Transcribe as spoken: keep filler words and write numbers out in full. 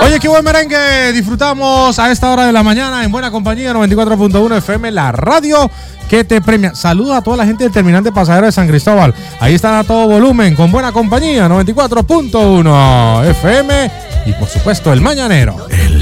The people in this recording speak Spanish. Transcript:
Oye, qué buen merengue disfrutamos a esta hora de la mañana en buena compañía, noventa y cuatro punto uno F M, la radio que te premia. Saludos a toda la gente del terminante pasajero de San Cristóbal. Ahí están a todo volumen, con buena compañía, noventa y cuatro punto uno F M y por supuesto el mañanero. El